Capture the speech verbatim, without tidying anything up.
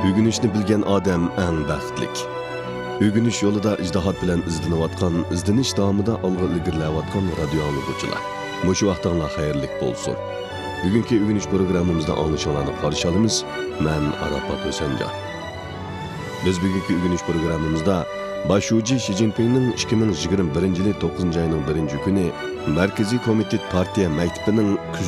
Ögünüşni bilgen adam eng baxtlik. Ögünüş yolida ijtihad bilan izlanayotgan, izlanish davomida olg'a ilgarilayotgan radio anglaguvchilar. Mushu vaqtinglar xayrlik bo'lsin. Bugungi ögünüş programmamizda anglashinglarni qarshi olamiz. Men Arafat Hosenjon. Biz bugungi ögünüş programmamizda Başuji Xi Jinpingning ikki ming yigirma birinchi yil to'qqizinchi oyning birinchi kuni Markaziy komitet partiya maktabining